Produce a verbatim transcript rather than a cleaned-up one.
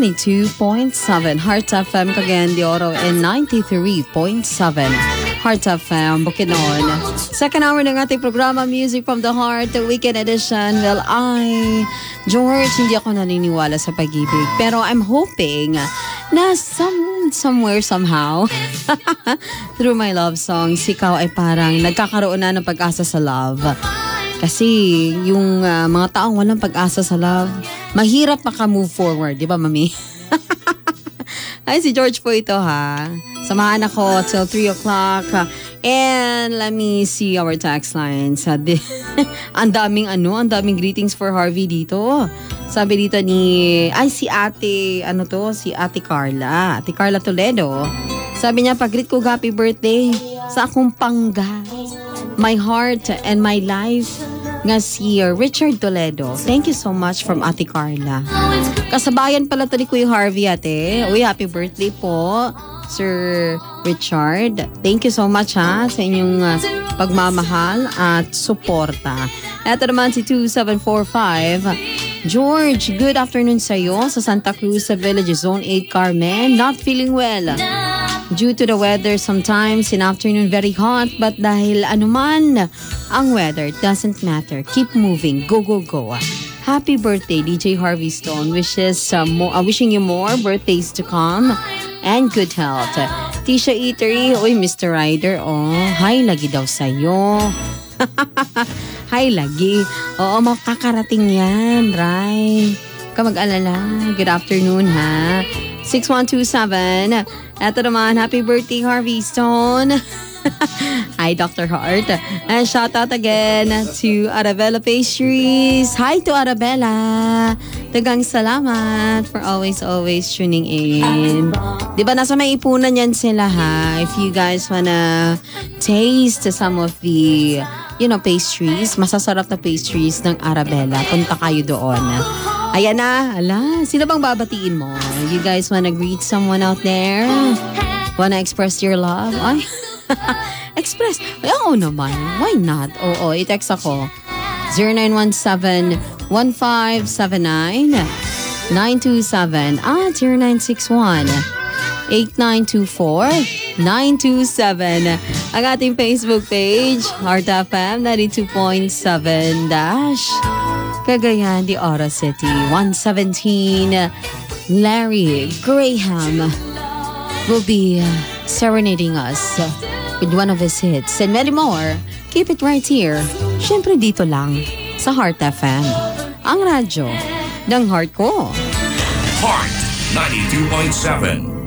ninety-two point seven. Heart F M, Cagayan de Oro, and ninety-three point seven. Heart F M, Bukidnon. Second hour ng ating programa, Music from the Heart, the Weekend Edition. Well, I, George, hindi ako naniniwala sa pag-ibig. Pero I'm hoping na some, somewhere, somehow, through my love songs, ikaw ay parang nagkakaroon na ng pag-asa sa love. Kasi yung uh, mga taong walang pag-asa sa love, mahirap maka-move forward. Di ba, mami? Ay, si George po ito, ha? Samahan ako till three o'clock. And let me see our text lines. Ang daming ano, ang daming greetings for Harvey dito. Sabi dito ni, ay si ate, ano to, si ate Carla. Ate Carla Toledo. Sabi niya, pag-greet ko happy birthday sa akong pangga, my heart and my life, nga si Richard Toledo. Thank you so much from Ate Carla. Kasabayan pala to ni Kuya Harvey, ate. Uy, happy birthday po, Sir Richard. Thank you so much, ha, sa inyong uh, pagmamahal at suporta. Ito naman si two seven four five. George, good afternoon sa'yo sa Santa Cruz sa Village Zone eight, Carmen. Not feeling well due to the weather. Sometimes in afternoon very hot, but dahil anuman ang weather, it doesn't matter. Keep moving. Go, go, go. Happy birthday, D J Harvey Stone. Wishes, uh, mo, uh, wishing you more birthdays to come and good health. Tisha Eatery, uy, Mister Ryder, oh, hi, lagi daw sa'yo. Hi, lagi. Oo, makakarating yan, right? Ka mag-alala. Good afternoon, ha? six one two seven. Eto naman, happy birthday, Harvey Stone. Hi, Doctor Hart. And shout out again to Arabella Pastries. Hi to Arabella. Tagang salamat for always, always tuning in. Diba nasa may ipunan yan sila, ha? If you guys wanna taste some of the, you know, pastries, masasarap na pastries ng Arabella, punta kayo doon. Ayan na, ala, sino bang babatiin mo? You guys wanna greet someone out there? Wanna express your love? Ay, express. Oo naman, why not? Oo, i-text ako. zero nine one seven, one five seven nine, nine two seven at zero nine six one, eight nine two four, nine two seven. Ang ating Facebook page, Heart F M ninety-two point seven dash. Cagayan de Oro City, one seventeen. Larry Graham will be serenading us with one of his hits and many more. Keep it right here. Siyempre dito lang sa Heart F M. Ang radyo ng heart ko. Heart ninety-two point seven.